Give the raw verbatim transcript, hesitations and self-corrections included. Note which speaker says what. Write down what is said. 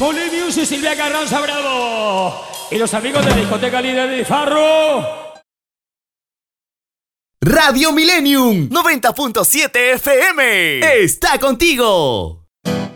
Speaker 1: Polybius y Silvia Carranza Bravo. Y los amigos de Discoteca Líder de Farro.
Speaker 2: Radio Millennium noventa punto siete F M está contigo.